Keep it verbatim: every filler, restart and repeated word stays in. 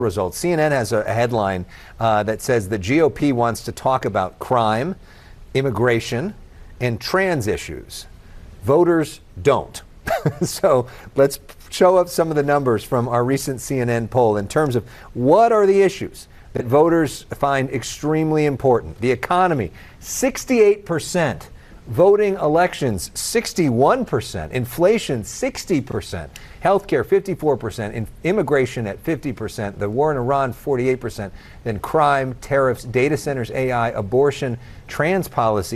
results. C N N has a, a headline uh, that says the G O P wants to talk about crime, immigration, and trans issues. Voters don't. So let's show up some of the numbers from our recent C N N poll in terms of what are the issues that voters find extremely important. The economy, sixty-eight percent. Voting elections, sixty-one percent. Inflation, sixty percent. Healthcare, fifty-four percent. In immigration at fifty percent. The war in Iran, forty-eight percent. Then crime, tariffs, data centers, A I, abortion, trans policy.